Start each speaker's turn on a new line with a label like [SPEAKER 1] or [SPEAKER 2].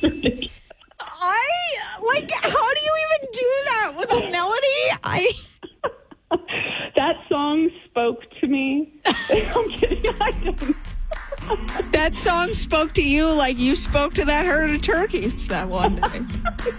[SPEAKER 1] How do you even do that with a melody?
[SPEAKER 2] That song spoke to me. I'm kidding. I don't.
[SPEAKER 1] That song spoke to you like you spoke to that herd of turkeys that one day.